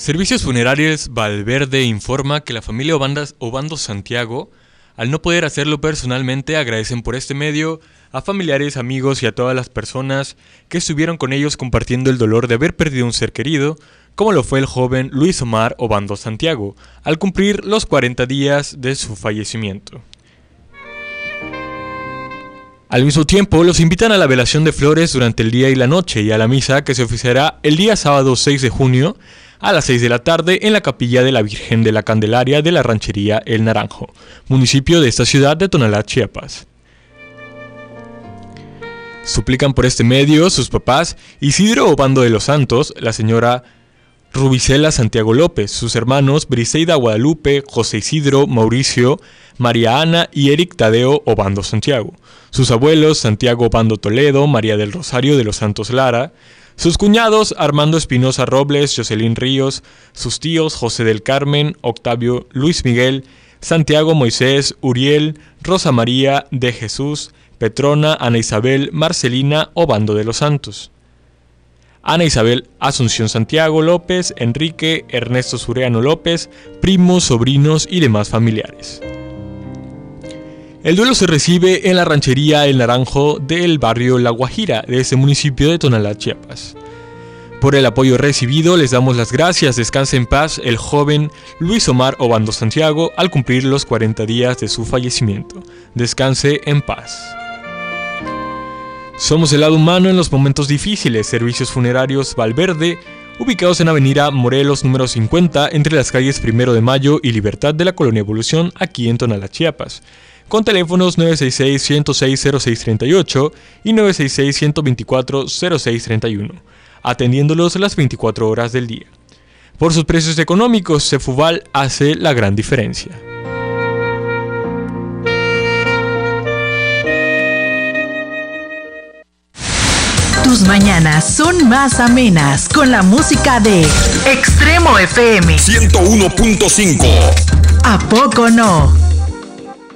Servicios Funerarios Valverde informa que la familia Obando Santiago, al no poder hacerlo personalmente, agradecen por este medio a familiares, amigos y a todas las personas que estuvieron con ellos compartiendo el dolor de haber perdido un ser querido, como lo fue el joven Luis Omar Obando Santiago, al cumplir los 40 días de su fallecimiento. Al mismo tiempo, los invitan a la velación de flores durante el día y la noche y a la misa que se oficiará el día sábado 6 de junio a las 6 de la tarde en la capilla de la Virgen de la Candelaria de la ranchería El Naranjo, municipio de esta ciudad de Tonalá, Chiapas. Suplican por este medio sus papás Isidro Obando de los Santos, la señora Rubicela Santiago López, sus hermanos Briseida Guadalupe, José Isidro, Mauricio, María Ana y Eric Tadeo Obando Santiago, sus abuelos Santiago Obando Toledo, María del Rosario de los Santos Lara, sus cuñados Armando Espinosa Robles, Jocelyn Ríos, sus tíos José del Carmen, Octavio, Luis Miguel, Santiago Moisés, Uriel, Rosa María de Jesús, Petrona, Ana Isabel, Marcelina Obando de los Santos, Ana Isabel Asunción Santiago López, Enrique, Ernesto Sureano López, primos, sobrinos y demás familiares. El duelo se recibe en la ranchería El Naranjo del barrio La Guajira de ese municipio de Tonalá, Chiapas. Por el apoyo recibido les damos las gracias. Descanse en paz el joven Luis Omar Obando Santiago al cumplir los 40 días de su fallecimiento. Descanse en paz. Somos el lado humano en los momentos difíciles. Servicios Funerarios Valverde, ubicados en Avenida Morelos número 50, entre las calles 1 de Mayo y Libertad de la Colonia Evolución, aquí en Tonalá, Chiapas. Con teléfonos 966-106-0638 y 966-124-0631, atendiéndolos las 24 horas del día. Por sus precios económicos, Cefuval hace la gran diferencia. Tus mañanas son más amenas con la música de Extremo FM 101.5. ¿A poco no?